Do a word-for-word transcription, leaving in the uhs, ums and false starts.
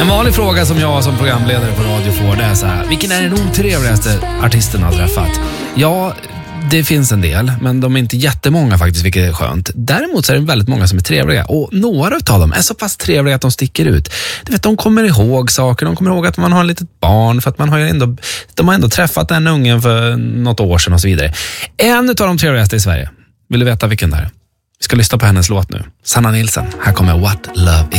En vanlig fråga som jag som programledare på radio får, det är så här: vilken är den otrevligaste artisten har träffat? Ja, det finns en del, men de är inte jättemånga faktiskt, vilket är skönt. Däremot så är det väldigt många som är trevliga, och några av dem är så pass trevliga att de sticker ut. Du vet, de kommer ihåg saker, de kommer ihåg att man har ett litet barn, för att man har ju ändå, de har ändå träffat den ungen för något år sedan och så vidare. En av de trevligaste i Sverige. Vill du veta vilken det är? Vi ska lyssna på hennes låt nu. Sanna Nilsson, här kommer What Love Is.